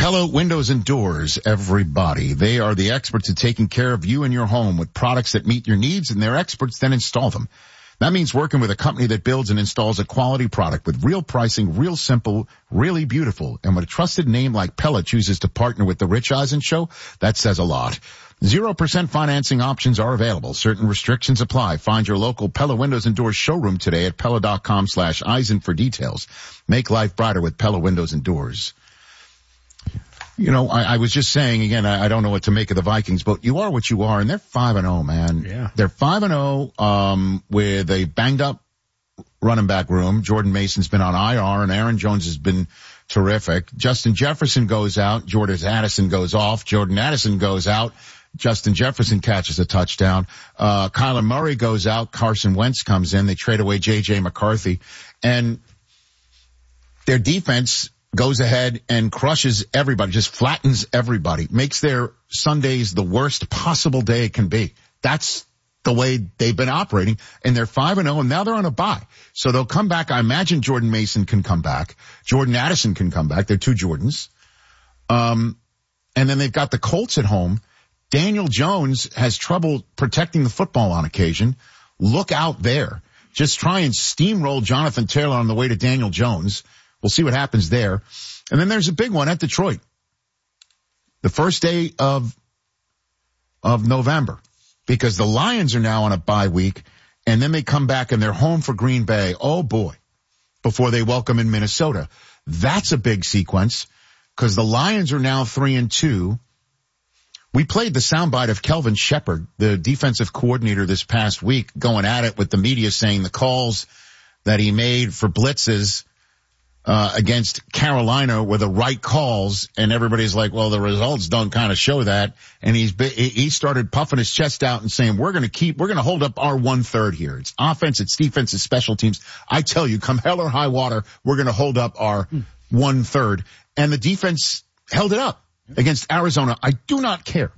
Pella Windows and Doors, everybody. They are the experts at taking care of you and your home with products that meet your needs, and their experts then install them. That means working with a company that builds and installs a quality product with real pricing, real simple, really beautiful. And when a trusted name like Pella chooses to partner with the Rich Eisen Show, that says a lot. 0% financing options are available. Certain restrictions apply. Find your local Pella Windows and Doors showroom today at Pella.com/Eisen for details. Make life brighter with Pella Windows and Doors. You know, I was just saying again, I don't know what to make of the Vikings, but you are what you are, and they're 5-0, man. Yeah. They're 5-0, with a banged up running back room. Jordan Mason's been on IR, and Aaron Jones has been terrific. Justin Jefferson goes out. Jordan Addison goes off. Jordan Addison goes out. Justin Jefferson catches a touchdown. Kyler Murray goes out. Carson Wentz comes in. They trade away J.J. McCarthy, and their defense goes ahead and crushes everybody, just flattens everybody, makes their Sundays the worst possible day it can be. That's the way they've been operating, and they're 5-0, and now they're on a bye. So they'll come back. I imagine Jordan Mason can come back. Jordan Addison can come back. They're two Jordans. And then they've got the Colts at home. Daniel Jones has trouble protecting the football on occasion. Look out there. Just try and steamroll Jonathan Taylor on the way to Daniel Jones. We'll see what happens there. And then there's a big one at Detroit. The first day of November, because the Lions are now on a bye week, and then they come back and they're home for Green Bay. Oh boy, before they welcome in Minnesota. That's a big sequence, because the Lions are now 3-2. We played the soundbite of Kelvin Shepard, the defensive coordinator, this past week, going at it with the media, saying the calls that he made for blitzes against Carolina were the right calls, and everybody's like, well, the results don't kind of show that. And he started puffing his chest out and saying, we're going to hold up our 1/3 here. It's offense, it's defense, it's special teams. I tell you, come hell or high water, we're going to hold up our 1/3. And the defense held it up against Arizona. I do not care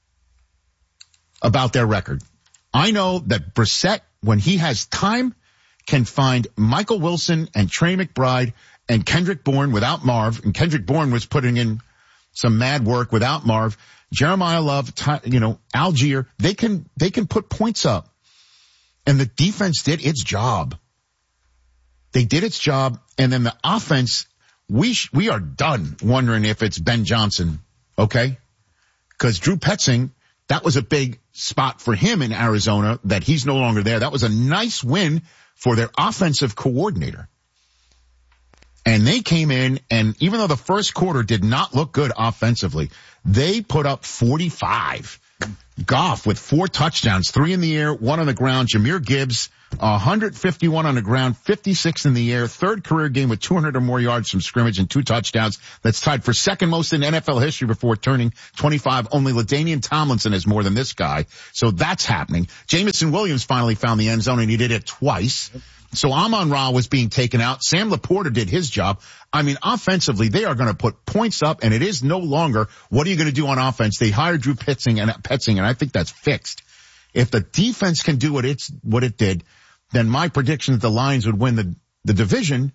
about their record. I know that Brissett, when he has time, can find Michael Wilson and Trey McBride and Kendrick Bourne without Marv, and Kendrick Bourne was putting in some mad work without Marv. Jeremiah Love, Algier, they can put points up. And the defense did its job. They did its job, and then the offense, we are done wondering if it's Ben Johnson, okay? Because Drew Petzing, that was a big spot for him in Arizona, that he's no longer there. That was a nice win for their offensive coordinator. And they came in, and even though the first quarter did not look good offensively, they put up 45. Goff with 4 touchdowns, 3 in the air, 1 on the ground. Jahmyr Gibbs, 151 on the ground, 56 in the air. Third career game with 200 or more yards from scrimmage and 2 touchdowns. That's tied for second most in NFL history before turning 25. Only LaDainian Tomlinson has more than this guy. So that's happening. Jamison Williams finally found the end zone, and he did it twice. So Amon-Ra was being taken out. Sam Laporta did his job. I mean, offensively, they are going to put points up, and it is no longer, what are you going to do on offense? They hired Drew Petzing, and I think that's fixed. If the defense can do what it did, then my prediction that the Lions would win the division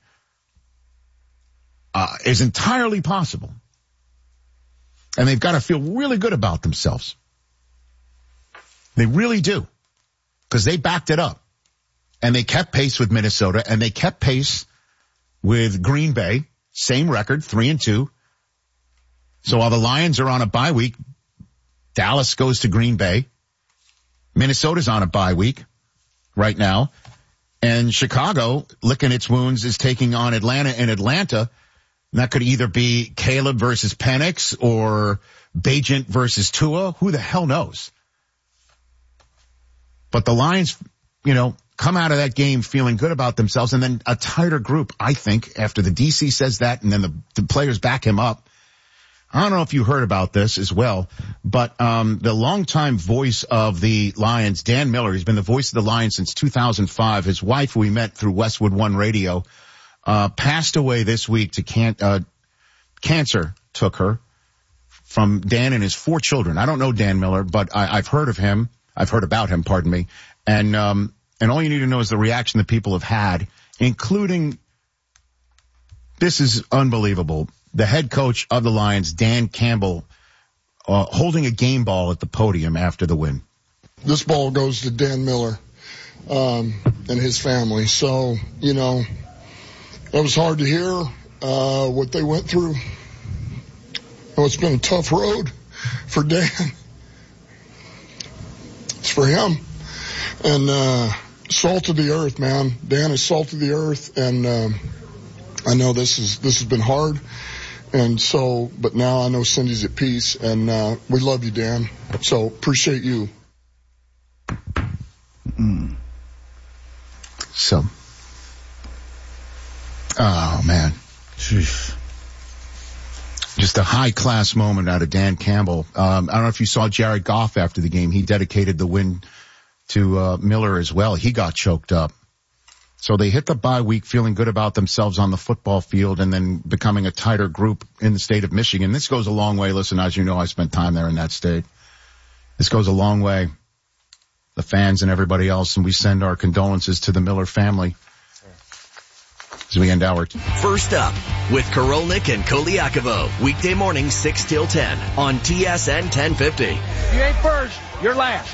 is entirely possible. And they've got to feel really good about themselves. They really do, because they backed it up. And they kept pace with Minnesota, and they kept pace with Green Bay. Same record, 3-2. So while the Lions are on a bye week, Dallas goes to Green Bay. Minnesota's on a bye week right now. And Chicago, licking its wounds, is taking on Atlanta in Atlanta. And that could either be Caleb versus Penix or Bajent versus Tua. Who the hell knows? But the Lions, come out of that game feeling good about themselves, and then a tighter group, I think, after the DC says that, and then the players back him up. I don't know if you heard about this as well, but the longtime voice of the Lions, Dan Miller, he's been the voice of the Lions since 2005. His wife, who we met through Westwood One Radio, passed away this week to cancer took her from Dan and his 4 children. I don't know Dan Miller, but I've heard of him. I've heard about him, pardon me. And all you need to know is the reaction that people have had, including, this is unbelievable. the head coach of the Lions, Dan Campbell, holding a game ball at the podium after the win. This ball goes to Dan Miller and his family. So, you know, it was hard to hear what they went through. Oh, it's been a tough road for Dan. It's for him. And salt of the earth, man. Dan is salt of the earth, and I know this has been hard. And so, but now I know Cindy's at peace, and we love you, Dan. So appreciate you. So, oh man, jeez. Just a high-class moment out of Dan Campbell. I don't know if you saw Jared Goff after the game. He dedicated the win to Miller as well. He got choked up. So they hit the bye week feeling good about themselves on the football field and then becoming a tighter group in the state of Michigan. This goes a long way. Listen, as you know, I spent time there in that state. This goes a long way. The fans and everybody else, and we send our condolences to the Miller family as we end our. First Up with Korolnik and Koliakovo. Weekday morning 6 till 10 on TSN 1050. You ain't first, you're last.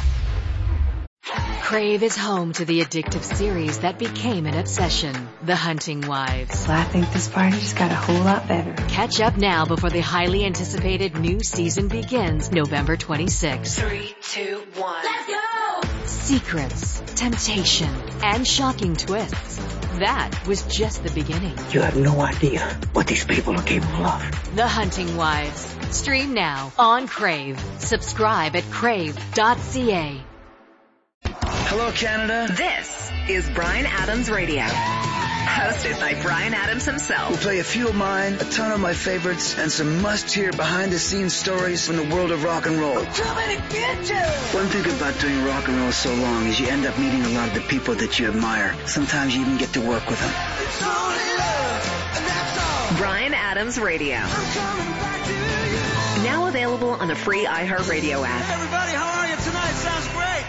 Crave is home to the addictive series that became an obsession, The Hunting Wives. Well, I think this party just got a whole lot better. Catch up now before the highly anticipated new season begins November 26th. 3, 2, 1. Let's go! Secrets, temptation, and shocking twists. That was just the beginning. You have no idea what these people are capable of. The Hunting Wives. Stream now on Crave. Subscribe at crave.ca. Hello, Canada. This is Bryan Adams Radio, hosted by Bryan Adams himself. We'll play a few of mine, a ton of my favorites, and some must-hear behind-the-scenes stories from the world of rock and roll. I'm coming to get you! One thing about doing rock and roll so long is you end up meeting a lot of the people that you admire. Sometimes you even get to work with them. It's only love, and that's all. Bryan Adams Radio. I'm coming back to you. Now available on the free iHeartRadio app. Hey everybody, how are you tonight? Sounds great.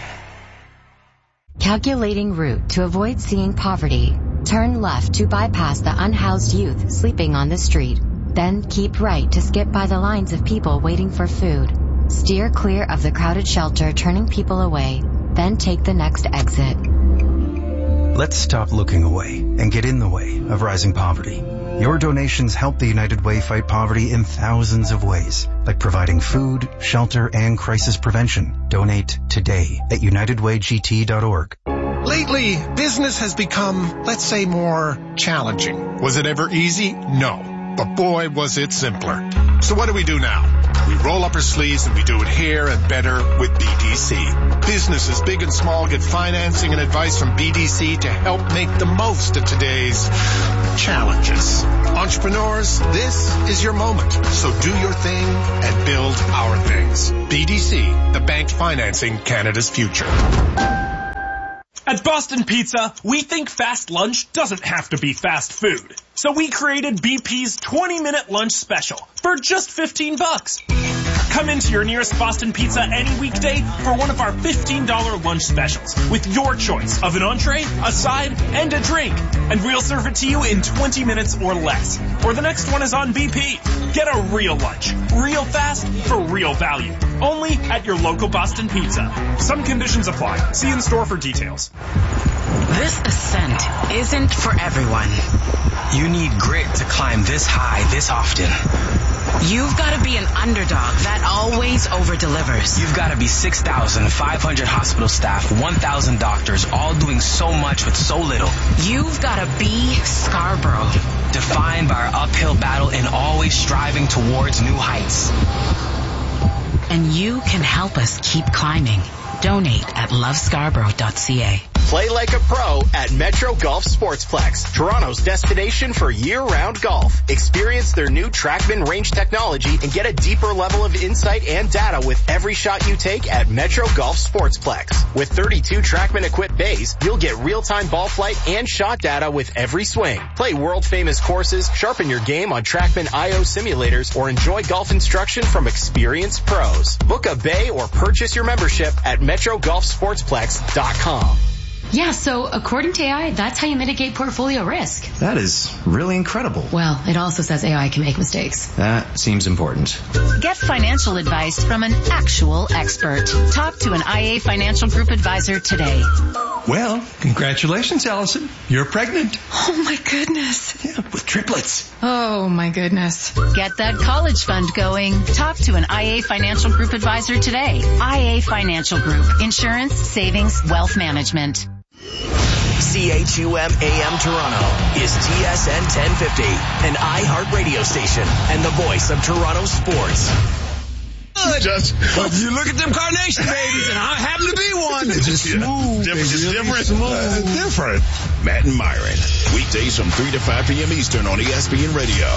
Calculating route to avoid seeing poverty. Turn left to bypass the unhoused youth sleeping on the street. Then keep right to skip by the lines of people waiting for food. Steer clear of the crowded shelter turning people away. Then take the next exit. Let's stop looking away and get in the way of rising poverty. Your donations help the United Way fight poverty in thousands of ways, like providing food, shelter, and crisis prevention. Donate today at unitedwaygt.org. Lately, business has become, let's say, more challenging. Was it ever easy? No. But boy, was it simpler. So what do we do now? We roll up our sleeves and we do it here and better with BDC. Businesses big and small get financing and advice from BDC to help make the most of today's challenges. Entrepreneurs, this is your moment. So do your thing and build our things. BDC, the bank financing Canada's future. At Boston Pizza, we think fast lunch doesn't have to be fast food. So we created BP's 20-minute lunch special for just $15. Come into your nearest Boston Pizza any weekday for one of our $15 lunch specials with your choice of an entree, a side, and a drink. And we'll serve it to you in 20 minutes or less. Or the next one is on BP. Get a real lunch, real fast, for real value. Only at your local Boston Pizza. Some conditions apply. See in store for details. This ascent isn't for everyone. You need grit to climb this high this often. You've got to be an underdog that always over-delivers. You've got to be 6,500 hospital staff, 1,000 doctors, all doing so much with so little. You've got to be Scarborough. Defined by our uphill battle and always striving towards new heights. And you can help us keep climbing. Donate at lovescarborough.ca. Play like a pro at Metro Golf Sportsplex, Toronto's destination for year-round golf. Experience their new TrackMan range technology and get a deeper level of insight and data with every shot you take at Metro Golf Sportsplex. With 32 TrackMan-equipped bays, you'll get real-time ball flight and shot data with every swing. Play world-famous courses, sharpen your game on TrackMan IO simulators, or enjoy golf instruction from experienced pros. Book a bay or purchase your membership at MetroGolfSportsplex.com. Yeah, so according to AI, that's how you mitigate portfolio risk. That is really incredible. Well, it also says AI can make mistakes. That seems important. Get financial advice from an actual expert. Talk to an IA Financial Group advisor today. Well, congratulations, Allison. You're pregnant. Oh my goodness. Yeah, with triplets. Oh my goodness. Get that college fund going. Talk to an IA Financial Group advisor today. IA Financial Group. Insurance, savings, wealth management. CHUM AM Toronto is TSN 1050, an iHeart radio station and the voice of Toronto sports. Just you look at them carnation babies, and I happen to be one. It's just smooth. Different. Matt and Myron. Weekdays from 3 to 5 p.m. Eastern on ESPN Radio.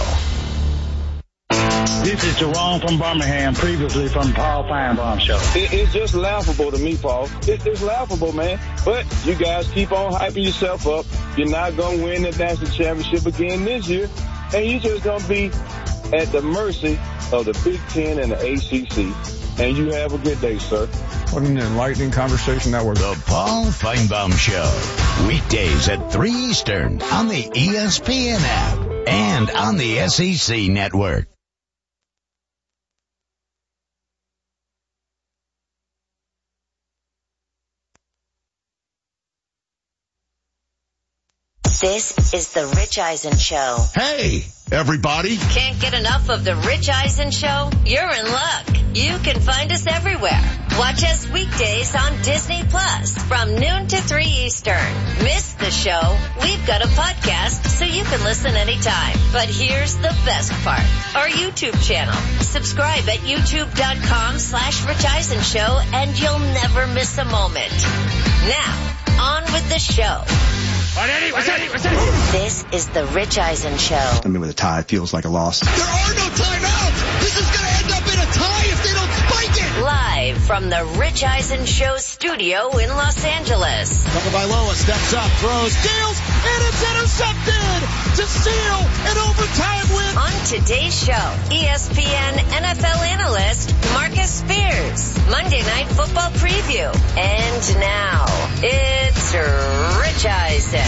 This is Jerome from Birmingham, previously from Paul Feinbaum Show. It's just laughable to me, Paul. It's laughable, man. But you guys keep on hyping yourself up. You're not going to win the national championship again this year. And you're just going to be at the mercy of the Big Ten and the ACC. And you have a good day, sir. What an enlightening conversation that was. The Paul Feinbaum Show. Weekdays at 3 Eastern on the ESPN app and on the SEC network. This is the Rich Eisen Show. Hey, everybody. Can't get enough of the Rich Eisen Show? You're in luck. You can find us everywhere. Watch us weekdays on Disney Plus from noon to 3 Eastern. Miss the show? We've got a podcast so you can listen anytime. But here's the best part. Our YouTube channel. Subscribe at youtube.com/Rich Eisen Show and you'll never miss a moment. Now, on with the show. This is the Rich Eisen Show. I mean, with a tie, it feels like a loss. There are no timeouts. This is going to end up in a tie if they don't spike it. Live from the Rich Eisen Show studio in Los Angeles. Tagovailoa steps up, throws, deals, and it's intercepted to seal an overtime win. On today's show, ESPN NFL analyst Marcus Spears. Monday Night Football preview. And now, it's Rich Eisen.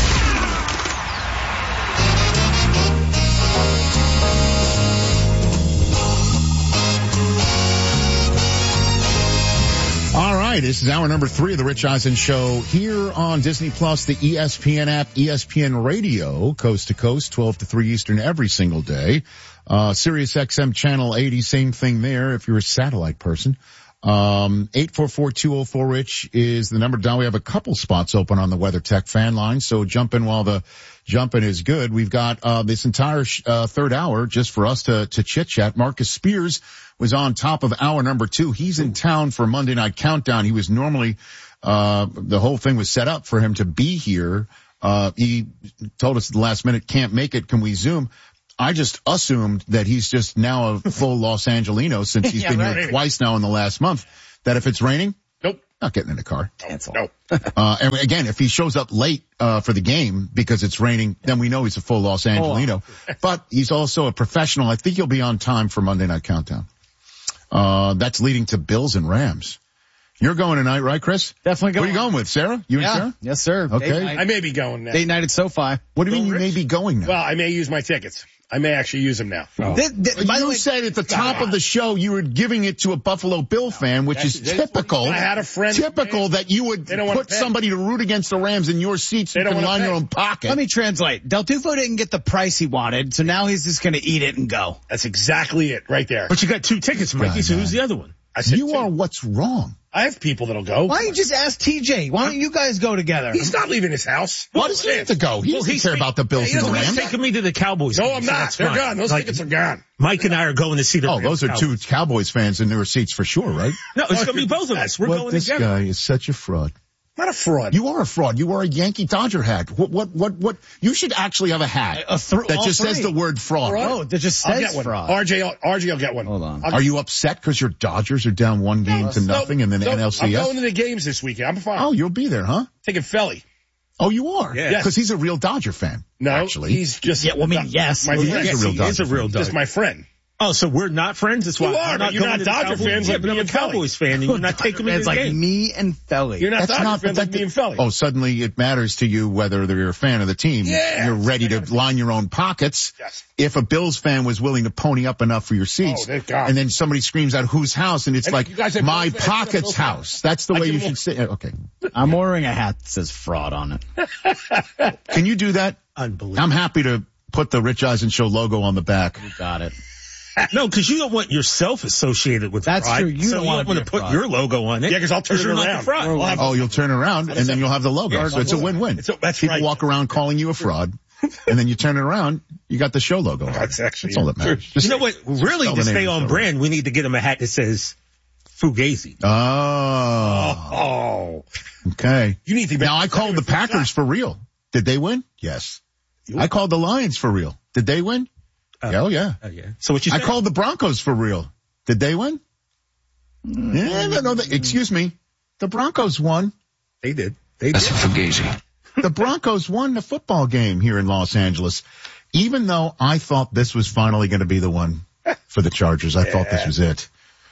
All right, this is hour number 3 of the Rich Eisen Show here on Disney Plus, the ESPN app, ESPN Radio, coast to coast, 12 to 3 Eastern every single day. Sirius XM channel 80, same thing there if you're a satellite person. 844-204-RICH is the number down. We have a couple spots open on the WeatherTech fan line, so jump in while the jumping is good. We've got this entire third hour just for us to chit-chat. Marcus Spears was on top of hour number 2. He's in town for Monday Night Countdown. He was normally the whole thing was set up for him to be here. He told us at the last minute, can't make it, can we Zoom? I just assumed that he's just now a full Los Angelino since he's been here twice now in the last month, that if it's raining, nope, not getting in the car. Cancel. No. And again, if he shows up late for the game because it's raining, then we know he's a full Los Angelino. But he's also a professional. I think he'll be on time for Monday Night Countdown. That's leading to Bills and Rams. You're going tonight, right, Chris? Definitely going. What are you going with, Sarah? You and Sarah? Yes, sir. Okay. I may be going now. Date night at SoFi. What do you mean you may be going now? Well, I may use my tickets. I may actually use them now. Oh. You said at the top of the show you were giving it to a Buffalo Bill fan, which is typical. I had a friend. Typical that you would put somebody to root against the Rams in your seats. You can line your own pocket. Let me translate. Del Tufo didn't get the price he wanted, so now he's just going to eat it and go. That's exactly it right there. But you got 2 tickets, Mikey, so who's the other one? I said you are what's wrong. I have people that'll go. Why don't you just ask TJ? Why don't you guys go together? He's not leaving his house. Why does he have to go? He doesn't care about the Bills and the Rams. He's taking me to the Cowboys. No, I'm not. They're gone. Those tickets are gone. Mike and I are going to see the Rams. Those are Cowboys. 2 Cowboys fans in their seats for sure, right? No, it's going to be both of us. We're going together. This guy is such a fraud. Not a fraud. You are a fraud. You wear a Yankee Dodger hat. What? You should actually have a hat that just says the word fraud. Oh, that just says fraud. RJ will get one. Hold on. Are you upset because your Dodgers are down 1 game to nothing in the NLCS? I'm going to the games this weekend. I'm fine. Oh, you'll be there, huh? Taking Felly. Oh, you are? Yeah. Because he's a real Dodger fan. No, actually. he's just. Yeah, well, I mean, yes. My friend. He is a real Dodger Just my friend. Oh, so we're not friends? That's why You are, but you're not Dodger fans like but me I'm a and Felly. Cowboys fan, and you're not taking me to It's the like game. me and Felly. You're not That's Dodger not fans like me and Felly. Oh, suddenly it matters to you whether you're a fan of the team. Yeah. You're ready to line your own pockets. Yes. If a Bills fan was willing to pony up enough for your seats, they've got and then somebody screams out whose house, and it's And like, you guys have my Bills fans, pocket's Bills fans. house. That's the I way give you them should say it. Okay. I'm wearing a hat that says fraud on it. Can you do that? Unbelievable. I'm happy to put the Rich Eisen Show logo on the back. You got it. No, because you don't want yourself associated with That's fraud. true. You so don't you want don't to want to be a put fraud. your logo on it. Yeah, because I'll turn it you're not around. the fraud. We'll have- Oh, you'll turn around and then you'll have the logo. Yeah, So it's a win-win. that's People right. walk around calling you a fraud, and then you turn it around, you got the show logo on. That's actually all that matters. Just You know what? Really, spell to the name stay of the on show. brand, we need to get him a hat that says Fugazi. Oh. Okay. You need to Now, I called the Packers for real. Did they win? Yes. I called the Lions for real. Did they win? Oh, yeah. Yeah. So what you I saying? called the Broncos for real. Did they win? Yeah, no, excuse me. The Broncos won. They did. That's Fugazi. The Broncos won the football game here in Los Angeles. Even though I thought this was finally going to be the one for the Chargers. I thought this was it.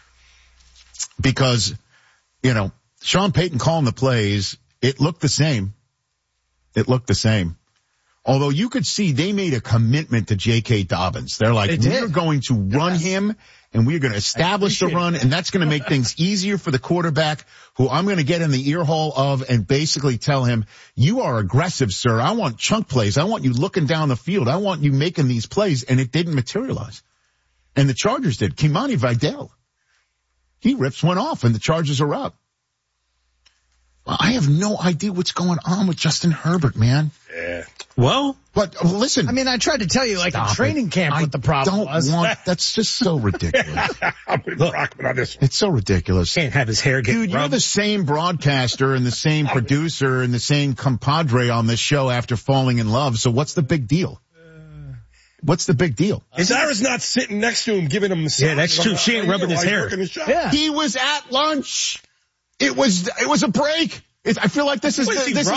Because, you know, Sean Payton calling the plays, it looked the same. It looked the same. Although you could see they made a commitment to J.K. Dobbins. They're like, we're going to run him and we're going to establish the run, and that's going to make things easier for the quarterback, who I'm going to get in the ear hole of and basically tell him, you are aggressive, sir. I want chunk plays. I want you looking down the field. I want you making these plays, and it didn't materialize. And the Chargers did. Kimani Vidal, he rips one off, and the Chargers are up. Well, I have no idea what's going on with Justin Herbert, man. Yeah. Well, but listen. I mean, I tried to tell you, like, in Stop training it. camp, what the problem was. That's just so ridiculous. I'm with Brockman on this one. It's so ridiculous. Can't have his hair get Dude, you're rubbed. the same broadcaster and the same producer and the same compadre on this show after falling in love. So what's the big deal? What's the big deal? Sarah's not sitting next to him giving him massage. Yeah, that's true. She ain't rubbing his hair. Yeah. He was at lunch. It was a break. I feel like this is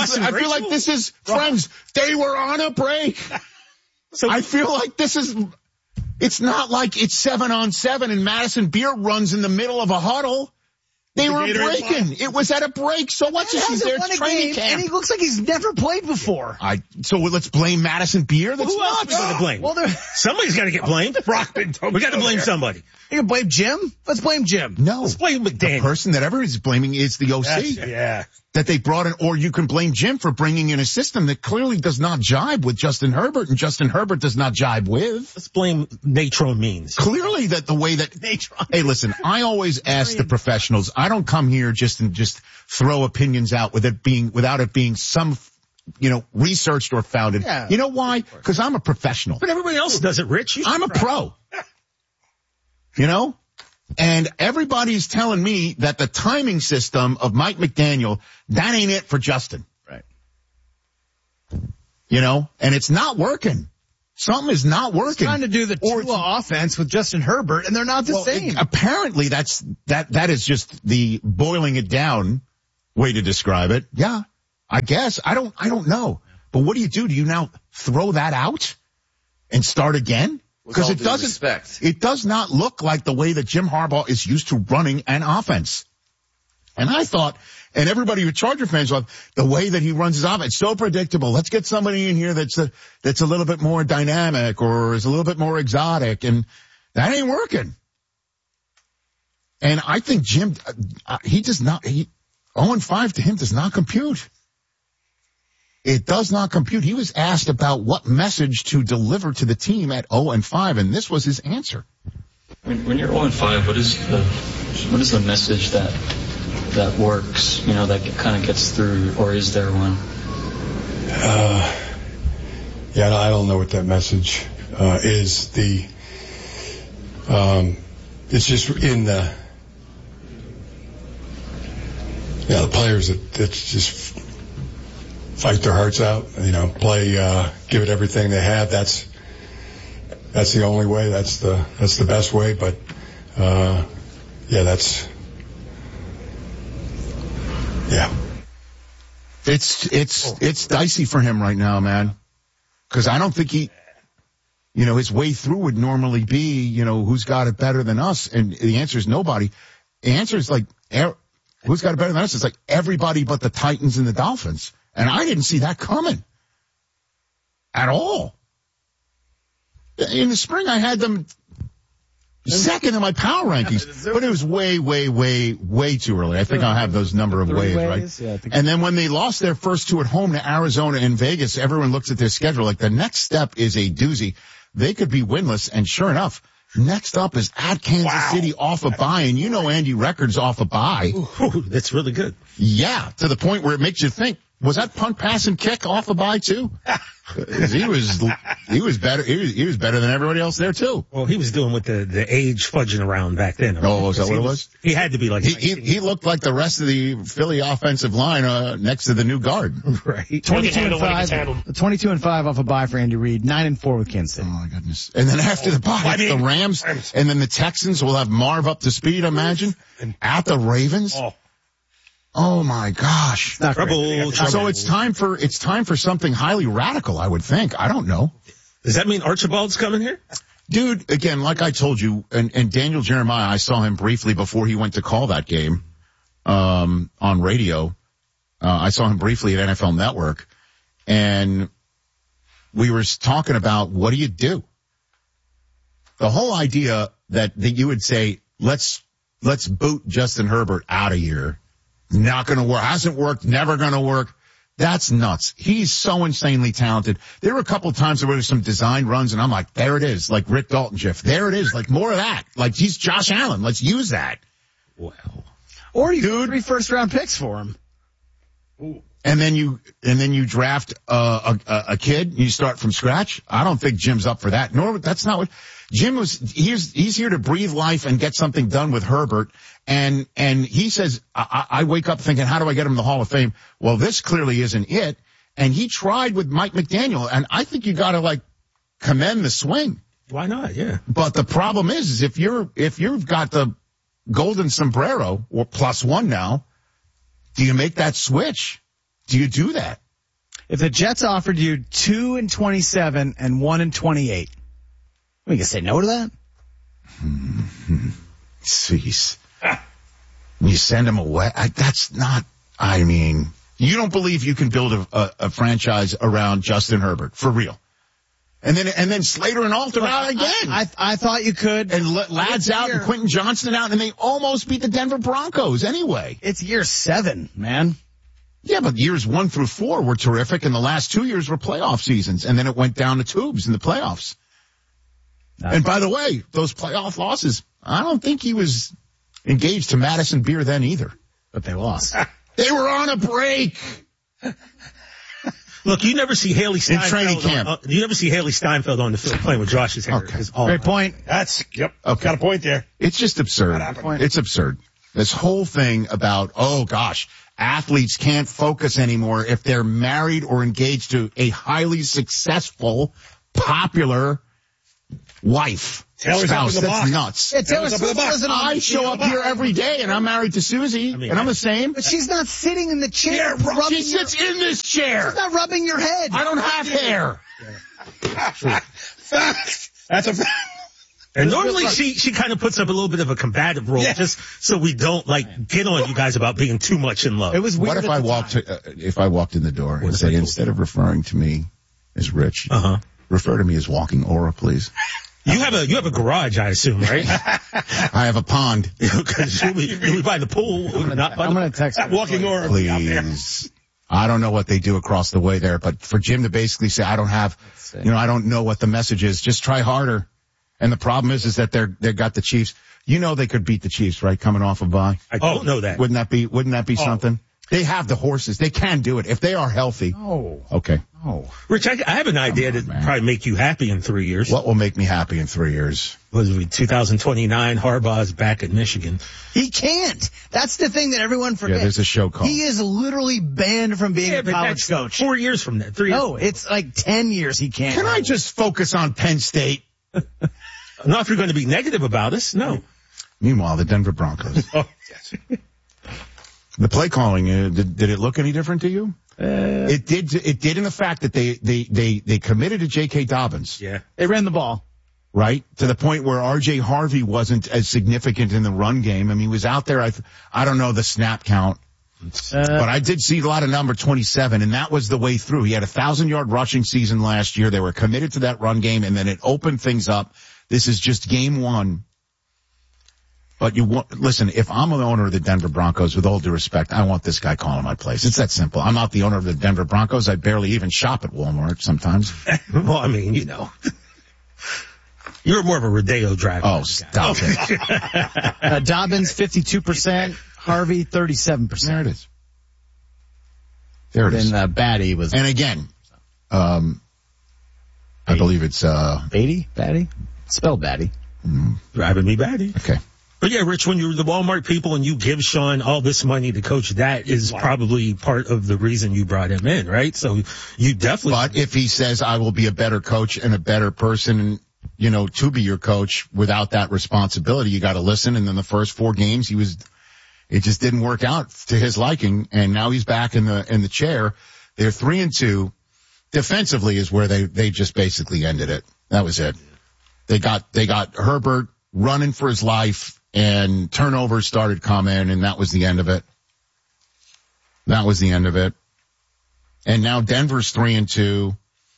Friends. They were on a break. So I feel like it's not like it's 7-on-7 and Madison Beer runs in the middle of a huddle. They were breaking. It was at a break. So what's this? He's there training camp. And he looks like he's never played before. So let's blame Madison Beer? That's Who else we going to blame? Well, somebody's got to get blamed. Brockman. We got to blame somebody. You can blame Jim? Let's blame Jim. No. Let's blame McDaniel. The person that everybody's blaming is the OC. Yeah. That they brought in, or you can blame Jim for bringing in a system that clearly does not jibe with Justin Herbert, and Justin Herbert does not jibe with. Let's blame Natron Means. Clearly that the way that, hey, listen, I always ask the professionals, I don't come here just throw opinions out without it being some, researched or founded. Yeah. You know why? Because I'm a professional. But everybody else does it, Rich. I'm a pro. And everybody's telling me that the timing system of Mike McDaniel, that ain't it for Justin. Right. And it's not working. Something is not working. He's trying to do the Tua offense with Justin Herbert, and they're not the same. Apparently that is just the boiling it down way to describe it. Yeah, I guess. I don't know. But what do? Do you now throw that out and start again? Because it does not look like the way that Jim Harbaugh is used to running an offense. And I thought, and everybody with Charger fans thought, the way that he runs his offense, so predictable. Let's get somebody in here that's a little bit more dynamic or is a little bit more exotic, and that ain't working. And I think Jim, he does not, 0-5 to him does not compute. It does not compute. He was asked about what message to deliver to the team at 0-5, and this was his answer. When you're 0-5, what is the message that works? That kind of gets through, or is there one? I don't know what that message is. It's just in the players that just fight their hearts out, play, give it everything they have. That's the only way. That's the best way. But, It's dicey for him right now, man. Cause I don't think you know, his way through would normally be, you know, who's got it better than us? And the answer is nobody. The answer is like, who's got it better than us? It's like everybody but the Titans and the Dolphins. And I didn't see that coming at all. In the spring, I had them second in my power rankings, but it was way, way, way, way too early. I think I'll have those number of ways, right? Yeah, and then when they lost their first two at home to Arizona and Vegas, everyone looks at their schedule like the next step is a doozy. They could be winless, and sure enough, next up is at Kansas City off a bye, and you know Andy Records off a bye. Ooh, that's really good. Yeah, to the point where it makes you think, was that punt, pass, and kick off a bye too? He was better. He was better than everybody else there too. Well, he was doing with the age fudging around back then. Oh, was that what it was? He had to be like he looked like the rest of the Philly offensive line next to the new guard. Right. 22-5 off a bye for Andy Reid. 9-4 with Kansas City. Oh my goodness! And then after the bye, the Rams, and then the Texans will have Marv up to speed. Imagine at the Ravens. Oh my gosh! Trouble. So it's time for something highly radical, I would think. I don't know. Does that mean Archibald's coming here? Dude, again, like I told you, and Daniel Jeremiah, I saw him briefly before he went to call that game, on radio. I saw him briefly at NFL Network, and we were talking about what do you do? The whole idea that you would say, let's boot Justin Herbert out of here. Not going to work. Hasn't worked. Never going to work. That's nuts. He's so insanely talented. There were a couple of times there were some design runs, and I'm like, there it is, like Rick Dalton GIF. There it is, like more of that. Like he's Josh Allen. Let's use that. Wow. Or you get 3 first-round picks for him. Ooh. And then you draft a kid. And you start from scratch. I don't think Jim's up for that. Nor that's not what Jim was. He's here to breathe life and get something done with Herbert. And he says, I wake up thinking, how do I get him in the Hall of Fame? Well, this clearly isn't it. And he tried with Mike McDaniel, and I think you got to commend the swing. Why not? Yeah. But the problem is if you've got the golden sombrero or +1 now, do you make that switch? Do you do that? If the Jets offered you 2-27 and 1-28, we can say no to that? Jeez. You send him away. That's not, I mean, you don't believe you can build a franchise around Justin Herbert, for real. And then Slater and Alter out again. I thought you could. And Ladd's out and Quentin Johnston out, and they almost beat the Denver Broncos anyway. It's year 7, man. Yeah, but years 1 through 4 were terrific, and the last 2 years were playoff seasons, and then it went down the tubes in the playoffs. And by the way, those playoff losses, I don't think he was engaged to Madison Beer then either. But they lost. They were on a break. Look, you never see Haley Steinfeld in training camp. You never see Haley Steinfeld on the field playing with Josh's hair. Okay. Great point. Okay. Got a point there. It's just absurd. It's absurd. This whole thing about, oh gosh, athletes can't focus anymore if they're married or engaged to a highly successful, popular wife. Taylor's spouse. up in the That's box. nuts. Yeah, Taylor Swift doesn't. I show up here every day, and I'm married to Susie, and I'm the same. But she's not sitting in the chair. She sits in this chair. She's not rubbing your head. I don't have hair. That's a fact. And normally she kind of puts up a little bit of a combative role just so we don't get on you guys about being too much in love. It was weird. What if I walked in the door and say, instead of referring to me as Rich, refer to me as Walking Aura, please? You have a garage, I assume, right? I have a pond. Because you'll be by the pool. I'm going to text her. Walking Aura. Please. I don't know what they do across the way there, but for Jim to basically say, I don't know what the message is, just try harder. And the problem is that they got the Chiefs. You know they could beat the Chiefs, right? Coming off a bye. I don't know that. Wouldn't that be something? They have the horses. They can do it if they are healthy. Oh. Okay. Oh. Rich, I have an idea that probably make you happy in 3 years. What will make me happy in 3 years? Was it 2029? Harbaugh's back at Michigan. He can't. That's the thing that everyone forgets. Yeah, there's a show called. He is literally banned from being a college coach. 4 years from that. 3 years. No, it's like 10 years he can't. Can I just focus on Penn State? Not if you're going to be negative about us. No. Meanwhile, the Denver Broncos. Oh, yes. The play calling, did it look any different to you? It did in the fact that they committed to J.K. Dobbins. Yeah. They ran the ball. Right? To the point where R.J. Harvey wasn't as significant in the run game. I mean, he was out there. I don't know the snap count. But I did see a lot of number 27, and that was the way through. He had a 1,000-yard rushing season last year. They were committed to that run game, and then it opened things up. This is just game one. But listen, if I'm the owner of the Denver Broncos, with all due respect, I want this guy calling my place. It's that simple. I'm not the owner of the Denver Broncos. I barely even shop at Walmart sometimes. Well, I mean, you know. You're more of a Rodeo driver. Oh, stop it. Dobbins, 52%. Harvey, 37%. There it is. There it is. And Batty was... And again, I believe it's... Batty? Batty? Spelled Batty. Driving me batty. Okay. But yeah, Rich, when you're the Walmart people and you give Sean all this money to coach, that is probably part of the reason you brought him in, right? So you definitely... But if he says, I will be a better coach and a better person, you know, to be your coach without that responsibility, you got to listen. And then the first 4 games, it just didn't work out to his liking. And now he's back in the chair. They're 3-2. Defensively is where they just basically ended it. That was it. They got Herbert running for his life, and turnovers started coming, and that was the end of it. That was the end of it. And now Denver's 3-2,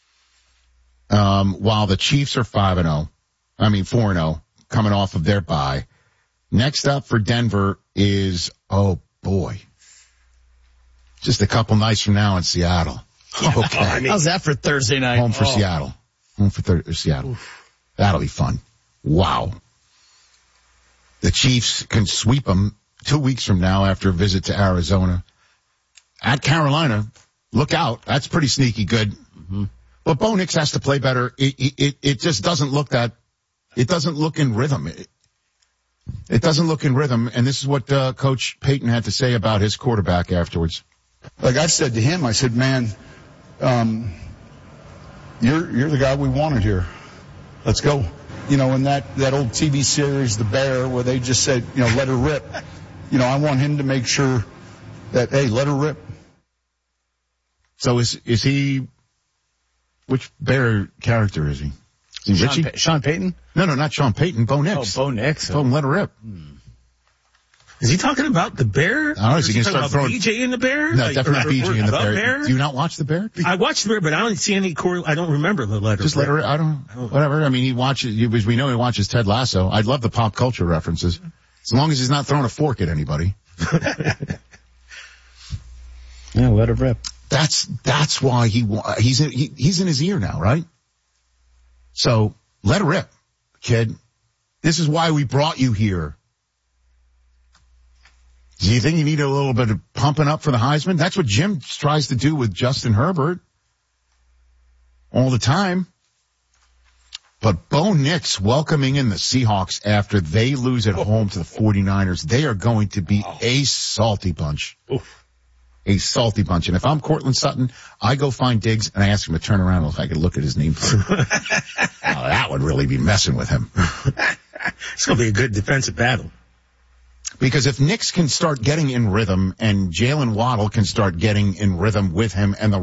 while the Chiefs are 4-0, coming off of their bye. Next up for Denver is, oh boy, just a couple nights from now in Seattle. Okay. How's that for Thursday night? Home for Seattle. Home for Seattle. Oof. That'll be fun. Wow. The Chiefs can sweep them 2 weeks from now after a visit to Arizona. At Carolina, look out. That's pretty sneaky good. Mm-hmm. But Bo Nix has to play better. It just doesn't look it doesn't look in rhythm. It doesn't look in rhythm. And this is what Coach Payton had to say about his quarterback afterwards. Like I said to him, I said, man, you're the guy we wanted here. Let's go. You know, in that old TV series, The Bear, where they just said, you know, let her rip. You know, I want him to make sure that, hey, let her rip. So is he, which Bear character is he? Is he Richie? Sean Payton? No, not Sean Payton, Bo Nix. Oh, Bo Nix. Told him let her rip. Is he talking about the Bear? I don't know, is he going to start throwing BJ in the Bear? No, definitely BJ in the Bear. Do you not watch the Bear? I watched the Bear, but I don't see any I don't remember the letter. Just let her, whatever. I mean, we know he watches Ted Lasso. I'd love the pop culture references. As long as he's not throwing a fork at anybody. Yeah, let her rip. That's why he's in his ear now, right? So let her rip, kid. This is why we brought you here. Do you think you need a little bit of pumping up for the Heisman? That's what Jim tries to do with Justin Herbert all the time. But Bo Nix welcoming in the Seahawks after they lose at home to the 49ers, they are going to be a salty bunch. Oof. A salty bunch. And if I'm Cortland Sutton, I go find Diggs and I ask him to turn around if I could look at his name. That would really be messing with him. It's going to be a good defensive battle. Because if Nix can start getting in rhythm and Jalen Waddle can start getting in rhythm with him and the